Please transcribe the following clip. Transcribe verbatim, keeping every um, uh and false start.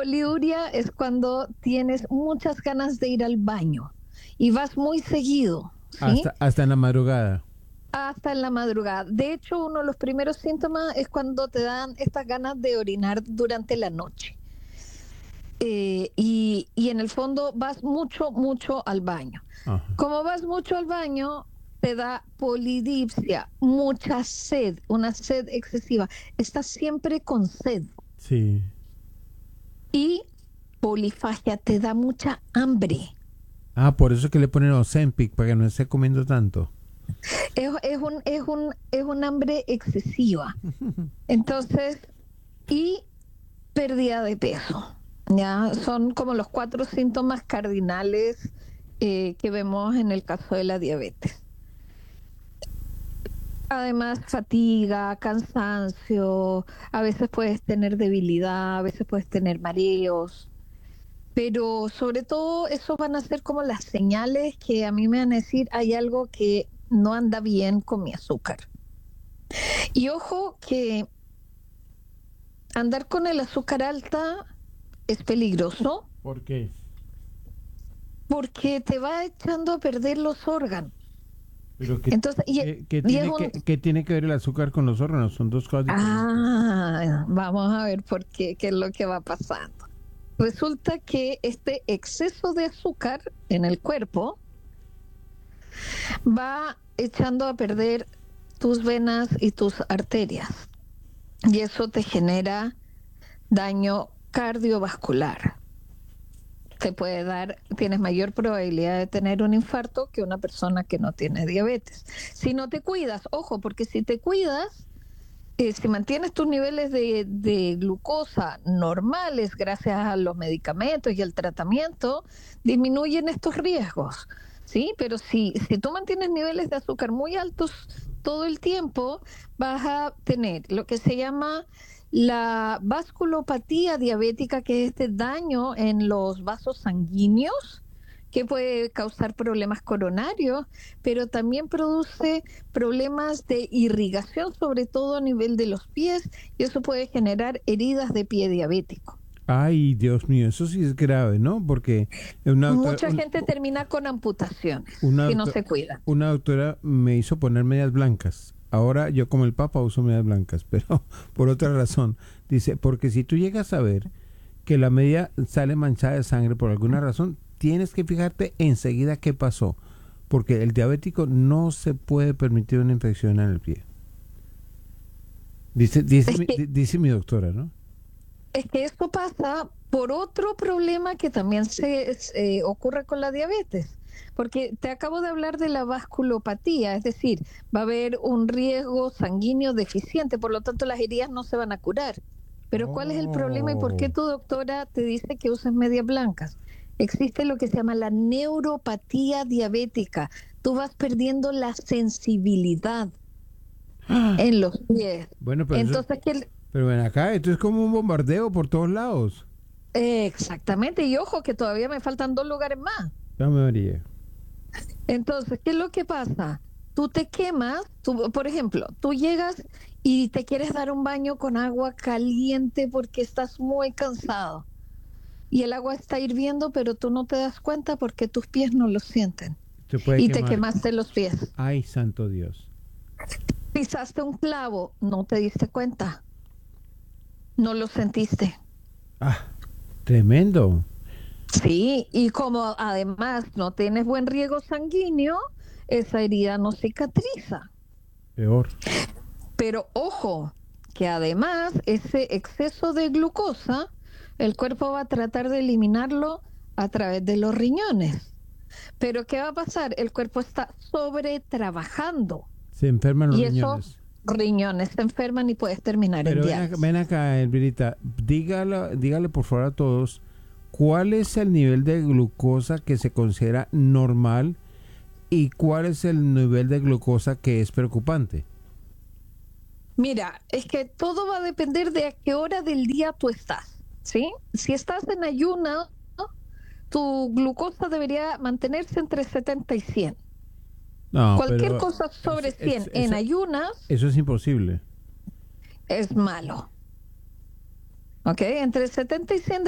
Poliuria es cuando tienes muchas ganas de ir al baño y vas muy seguido, ¿sí? Hasta, hasta en la madrugada. Hasta en la madrugada. De hecho, uno de los primeros síntomas es cuando te dan estas ganas de orinar durante la noche. Eh, y, y en el fondo vas mucho, mucho al baño. Ajá. Como vas mucho al baño, te da polidipsia, mucha sed, una sed excesiva. Estás siempre con sed. Sí. Y polifagia, te da mucha hambre. Ah, por eso es que le ponen Ozempic, para que no esté comiendo tanto. Es, es un, es un, es un hambre excesiva. Entonces, y pérdida de peso. Ya son como los cuatro síntomas cardinales eh, que vemos en el caso de la diabetes. Además, fatiga, cansancio, a veces puedes tener debilidad, a veces puedes tener mareos, pero sobre todo eso van a ser como las señales que a mí me van a decir hay algo que no anda bien con mi azúcar. Y ojo que andar con el azúcar alta es peligroso. ¿Por qué? Porque te va echando a perder los órganos. Pero que, Entonces, y, que, que y tiene, es un... que, que tiene que ver el azúcar con los órganos, son dos cosas diferentes. Ah, vamos a ver por qué, qué es lo que va pasando. Resulta que este exceso de azúcar en el cuerpo va echando a perder tus venas y tus arterias. Y eso te genera daño cardiovascular. Te puede dar, tienes mayor probabilidad de tener un infarto que una persona que no tiene diabetes. Si no te cuidas, ojo, porque si te cuidas, eh, si mantienes tus niveles de, de glucosa normales gracias a los medicamentos y al tratamiento, disminuyen estos riesgos, ¿sí? Pero si, si tú mantienes niveles de azúcar muy altos todo el tiempo, vas a tener lo que se llama la vasculopatía diabética, que es este daño en los vasos sanguíneos que puede causar problemas coronarios, pero también produce problemas de irrigación, sobre todo a nivel de los pies, y eso puede generar heridas de pie diabético. Ay, Dios mío, eso sí es grave, ¿no? Porque una doctora, Mucha un- gente termina con amputaciones una, si no doctora, se cuida. una doctora me hizo poner medias blancas. Ahora yo como el Papa uso medias blancas, pero por otra razón. Dice, porque si tú llegas a ver que la media sale manchada de sangre por alguna razón, tienes que fijarte enseguida qué pasó. Porque el diabético no se puede permitir una infección en el pie. Dice, dice, Es mi, que, di- dice mi doctora, ¿no? es que esto pasa por otro problema que también se, se, eh, ocurre con la diabetes. Porque te acabo de hablar de la vasculopatía, es decir, va a haber un riesgo sanguíneo deficiente, por lo tanto las heridas no se van a curar. Pero ¿cuál es el problema y por qué Oh. tu doctora te dice que uses medias blancas? Existe lo que se llama la neuropatía diabética. Tú vas perdiendo la sensibilidad ¡Ah! en los pies. Bueno, pero eso, Entonces, ¿qué, pero ven acá, esto es como un bombardeo por todos lados. exactamente, y ojo que todavía me faltan dos lugares más. Ya me María. Entonces, ¿qué es lo que pasa? Tú te quemas, tú, por ejemplo, tú llegas y te quieres dar un baño con agua caliente porque estás muy cansado. Y el agua está hirviendo, pero tú no te das cuenta porque tus pies no lo sienten. Se puede Y te quemar. quemaste los pies. Ay, santo Dios. Pisaste un clavo, no te diste cuenta. No lo sentiste. Ah, tremendo. Sí, y como además no tienes buen riego sanguíneo, esa herida no cicatriza. Peor. Pero ojo, que además ese exceso de glucosa, el cuerpo va a tratar de eliminarlo a través de los riñones. Pero ¿qué va a pasar? El cuerpo está sobretrabajando Se enferman los y riñones. esos riñones se enferman y puedes terminar Pero en ven acá, diálisis. ven acá, Elvirita, dígale, dígale por favor a todos, ¿cuál es el nivel de glucosa que se considera normal y cuál es el nivel de glucosa que es preocupante? Mira, es que todo va a depender de a qué hora del día tú estás, ¿sí? Si estás en ayuno, ¿no?, tu glucosa debería mantenerse entre setenta y cien. No, Cualquier pero cosa sobre es- cien es- en eso, ayunas eso es imposible. es malo. ¿Ok? Entre setenta y cien